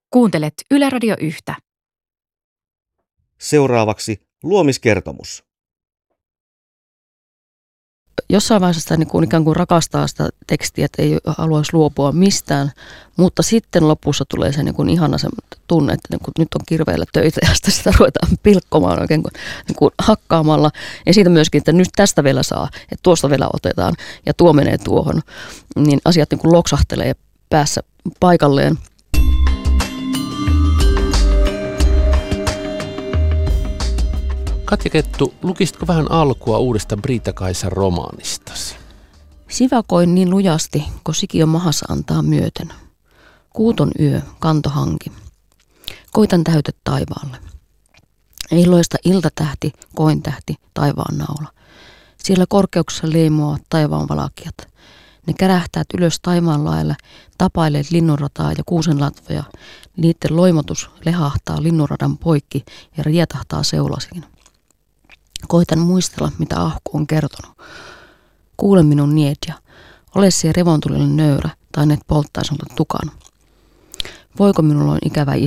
Kuuntelet Yle Radio 1. Seuraavaksi luomiskertomus. Jossain vaiheessa sitä niin ikään kuin rakastaa sitä tekstiä, että ei haluaisi luopua mistään, mutta sitten lopussa tulee se niin kuin ihana se tunne, että niin kuin nyt on kirveellä töitä ja sitä ruvetaan pilkkomaan oikein niin kuin hakkaamalla. Ja siitä myöskin, että nyt tästä vielä saa, että tuosta vielä otetaan ja tuo menee tuohon, niin asiat niin kuin loksahtelee päässä paikalleen. Katja Kettu, lukisitko vähän alkua uudesta Britta-Kaisan romaanistasi? Sivakoin niin lujasti, kun sikiö mahassa antaa myöten. Kuuton yö, kanto hanki. Koitan täytet taivaalle. Ei loista iltatähti, kointähti, taivaan naula. Siellä korkeuksessa leimuavat taivaan valakijat. Ne kärähtävät ylös taivaan lailla, tapaileet linnunrataa ja kuusenlatvoja. Niiden loimotus lehahtaa linnunradan poikki ja rietahtaa seulasiin. Koitan muistella, mitä Ahku on kertonut. Kuule minun Niedja, ole se revontulille nöyrä tai ne polttaa sinulta tukan. Voiko minulla on ikävä isä?